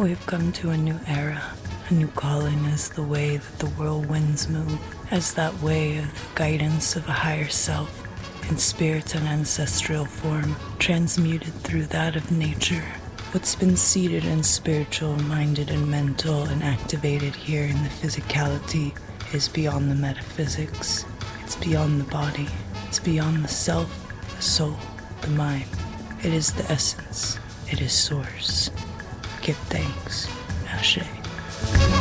We've come to a new era, a new calling as the way that the whirlwinds move, as that way of the guidance of a higher self, in spirit and ancestral form, transmuted through that of nature. What's been seated in spiritual, minded, and mental, and activated here in the physicality is beyond the metaphysics. It's beyond the body. It's beyond the self, the soul, the mind. It is the essence. It is source. Give thanks. Ashe.